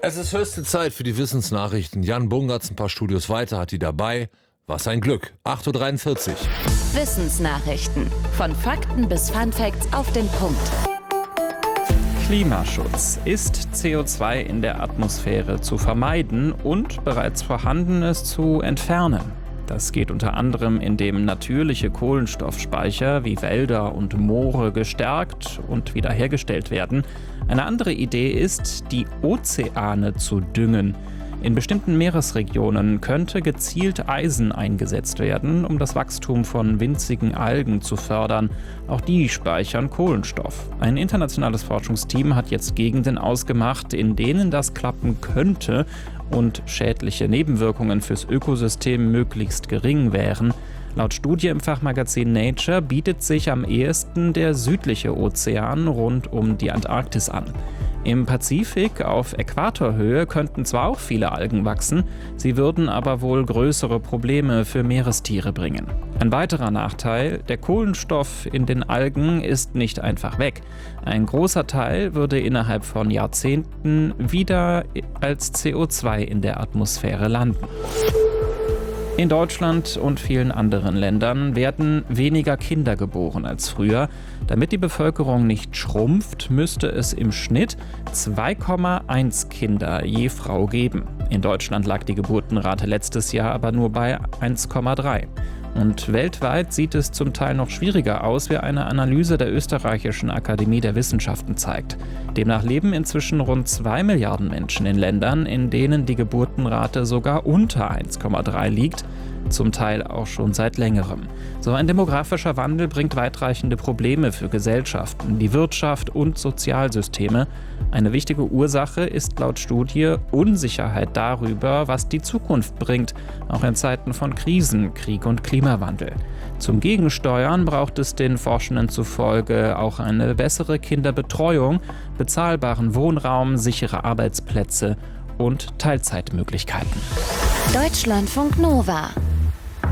Es ist höchste Zeit für die Wissensnachrichten. Jan Bungartz, ein paar Studios weiter, hat die dabei. Was ein Glück. 8.43 Uhr. Wissensnachrichten. Von Fakten bis Funfacts auf den Punkt. Klimaschutz. Ist CO2 in der Atmosphäre zu vermeiden und bereits Vorhandenes zu entfernen? Das geht unter anderem, indem natürliche Kohlenstoffspeicher wie Wälder und Moore gestärkt und wiederhergestellt werden. Eine andere Idee ist, die Ozeane zu düngen. In bestimmten Meeresregionen könnte gezielt Eisen eingesetzt werden, um das Wachstum von winzigen Algen zu fördern. Auch die speichern Kohlenstoff. Ein internationales Forschungsteam hat jetzt Gegenden ausgemacht, in denen das klappen könnte und schädliche Nebenwirkungen fürs Ökosystem möglichst gering wären. Laut Studie im Fachmagazin Nature bietet sich am ehesten der südliche Ozean rund um die Antarktis an. Im Pazifik auf Äquatorhöhe könnten zwar auch viele Algen wachsen, sie würden aber wohl größere Probleme für Meerestiere bringen. Ein weiterer Nachteil: der Kohlenstoff in den Algen ist nicht einfach weg. Ein großer Teil würde innerhalb von Jahrzehnten wieder als CO2 in der Atmosphäre landen. In Deutschland und vielen anderen Ländern werden weniger Kinder geboren als früher. Damit die Bevölkerung nicht schrumpft, müsste es im Schnitt 2,1 Kinder je Frau geben. In Deutschland lag die Geburtenrate letztes Jahr aber nur bei 1,3. Und weltweit sieht es zum Teil noch schwieriger aus, wie eine Analyse der Österreichischen Akademie der Wissenschaften zeigt. Demnach leben inzwischen rund 2 Milliarden Menschen in Ländern, in denen die Geburtenrate sogar unter 1,3 liegt, zum Teil auch schon seit längerem. So ein demografischer Wandel bringt weitreichende Probleme für Gesellschaften, die Wirtschaft und Sozialsysteme. Eine wichtige Ursache ist laut Studie Unsicherheit darüber, was die Zukunft bringt, auch in Zeiten von Krisen, Krieg und Klimawandel. Zum Gegensteuern braucht es den Forschenden zufolge auch eine bessere Kinderbetreuung, bezahlbaren Wohnraum, sichere Arbeitsplätze und Teilzeitmöglichkeiten. Deutschlandfunk Nova